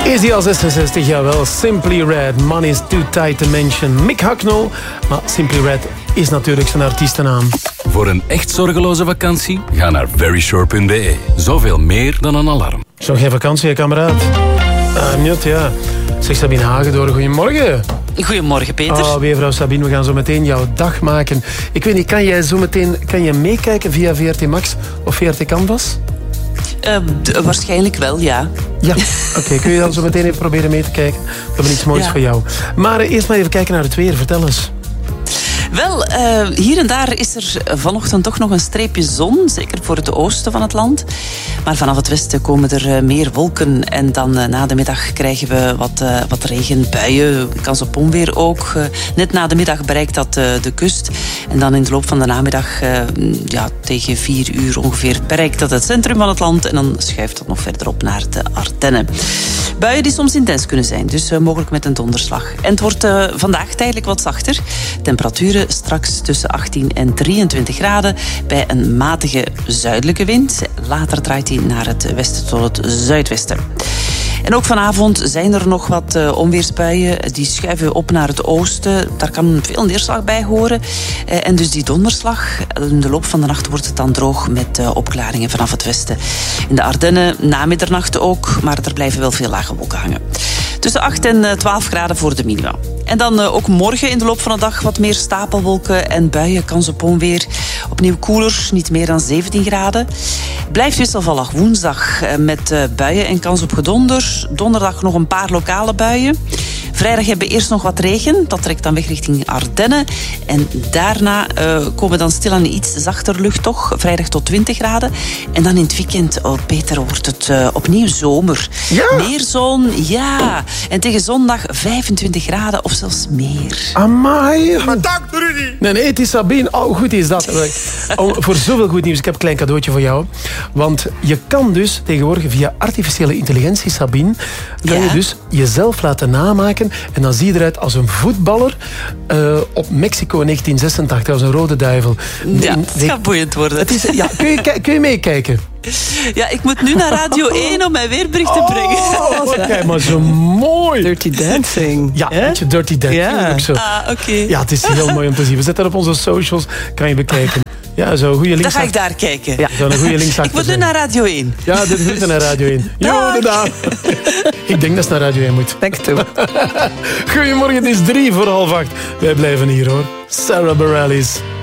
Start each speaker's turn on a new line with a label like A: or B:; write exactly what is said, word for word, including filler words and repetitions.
A: Is die al zesenzestig? Jawel. Simply Red. Money's too tight to mention. Mick Hucknall. Maar Simply Red is natuurlijk zijn artiestennaam.
B: Voor een echt zorgeloze vakantie, ga naar veryshore punt b e. Zoveel meer dan een alarm.
A: Zo geen vakantie, hè, kameraad? Ah, niet, ja. Zeg Sabine Hagedoorn, goedemorgen.
C: Goedemorgen, Peter.
A: Oh, weervrouw Sabine, we gaan zo meteen jouw dag maken. Ik weet niet, kan jij zo meteen kan je meekijken via V R T Max of V R T Canvas?
C: Uh, d- waarschijnlijk wel, ja.
A: Ja, oké. Okay, kun je dan zo meteen even proberen mee te kijken? We hebben iets moois
C: ja.
A: voor jou. Maar uh, eerst maar even kijken naar het weer. Vertel eens.
C: Wel, uh, hier en daar is er vanochtend toch nog een streepje zon. Zeker voor het oosten van het land. Maar vanaf het westen komen er uh, meer wolken. En dan uh, na de middag krijgen we wat, uh, wat regenbuien. Kans op onweer ook. Uh, net na de middag bereikt dat uh, de kust. En dan in de loop van de namiddag, uh, ja, tegen vier uur ongeveer, bereikt dat het centrum van het land. En dan schuift dat nog verder op naar de Ardennen. Buien die soms intens kunnen zijn. Dus uh, mogelijk met een donderslag. En het wordt uh, vandaag tijdelijk wat zachter. Temperaturen straks tussen achttien en drieëntwintig graden bij een matige zuidelijke wind. Later draait hij naar het westen tot het zuidwesten. En ook vanavond zijn er nog wat uh, onweersbuien. Die schuiven op naar het oosten. Daar kan veel neerslag bij horen. Uh, en dus die donderslag. In de loop van de nacht wordt het dan droog met uh, opklaringen vanaf het westen. In de Ardennen na middernacht ook. Maar er blijven wel veel lage wolken hangen. Tussen acht en twaalf graden voor de minima. En dan uh, ook morgen in de loop van de dag wat meer stapelwolken en buien, kans op onweer. Opnieuw koeler, niet meer dan zeventien graden. Blijft wisselvallig woensdag uh, met uh, buien en kans op gedonder. Donderdag nog een paar lokale buien. Vrijdag hebben we eerst nog wat regen. Dat trekt dan weg richting Ardennen. En daarna uh, komen dan stilaan iets zachter lucht toch. Vrijdag tot twintig graden. En dan in het weekend, oh Peter, wordt het uh, opnieuw zomer.
A: Ja.
C: Meer zon, ja. En tegen zondag vijfentwintig graden of zelfs meer.
A: Amai.
D: Maar dank, Rudy.
A: Nee, nee, het is Sabine. Oh, goed is dat. Oh, voor zoveel goed nieuws. Ik heb een klein cadeautje voor jou. Want je kan dus tegenwoordig via artificiële intelligentie, Sabine, kan
C: Ja.
A: je dus jezelf laten namaken. En dan zie je eruit als een voetballer uh, op Mexico negentien zesentachtig, als een rode duivel.
C: Ja,
A: In-
C: het gaat boeiend worden.
A: Het is, ja, kun, je, ki- kun je meekijken?
C: Ja, ik moet nu naar Radio één om mijn weerbericht te brengen.
A: Oh, kijk maar, zo mooi.
E: Dirty Dancing.
A: Ja, een beetje Dirty Dancing.
E: Ja.
A: Ook zo.
C: Ah, oké. Okay.
A: Ja, het is heel mooi om te zien. We zetten dat op onze socials, kan je bekijken. Ja, zo goede
C: Dan
A: links.
C: ga ik daar kijken.
A: Ja, zo een goede links.
C: Ik moet nu naar Radio één.
A: Ja, dit moet naar Radio één. Jo, de dag. Ik denk dat het naar Radio één moet.
E: Denk toe.
A: Goedemorgen, het is drie voor half acht. Wij blijven hier hoor. Sarah Bareilles.